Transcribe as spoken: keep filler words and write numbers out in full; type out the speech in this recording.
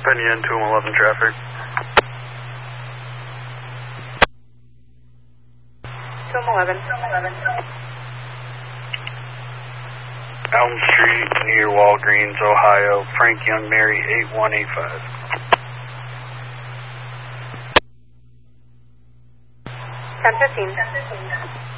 Penny in two eleven traffic. two eleven. Elm Street near Walgreens, Ohio. Frank Young Mary eight one eight five. ten fifteen.